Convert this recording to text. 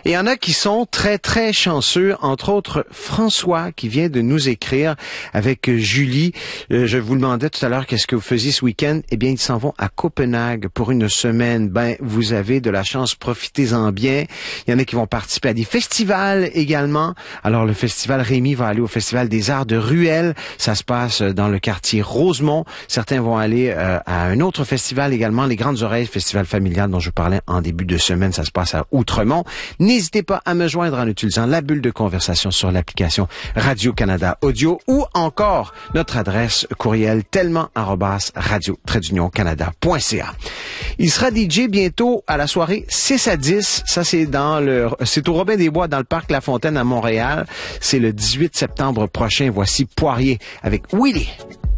Et il y en a qui sont très, très chanceux, entre autres François qui vient de nous écrire avec Julie. Je vous demandais tout à l'heure qu'est-ce que vous faisiez ce week-end. Eh bien, ils s'en vont à Copenhague pour une semaine. Ben, vous avez de la chance, profitez-en bien. Il y en a qui vont participer à des festivals également. Alors, le festival Rémi va aller au Festival des Arts de Ruelle. Ça se passe dans le quartier Rosemont. Certains vont aller à un autre festival également, les Grandes Oreilles, festival familial dont je parlais en début de semaine. Ça se passe à Outremont. N'hésitez pas à me joindre en utilisant la bulle de conversation sur l'application Radio-Canada Audio ou encore notre adresse courriel tellement@radio-canada.ca. Il sera DJ bientôt à la soirée 6 à 10. Ça, c'est c'est au Robin des Bois dans le parc La Fontaine à Montréal. C'est le 18 septembre prochain. Voici Poirier avec Willy.